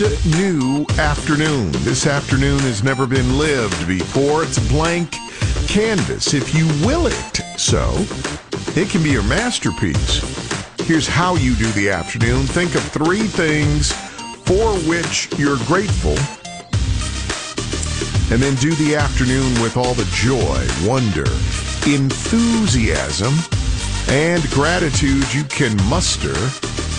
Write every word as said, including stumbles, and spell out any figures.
New afternoon. This afternoon has never been lived before. It's a blank canvas, if you will it so. It can be your masterpiece. Here's how you do the afternoon. Think of three things for which you're grateful, and then do the afternoon with all the joy, wonder, enthusiasm, and gratitude you can muster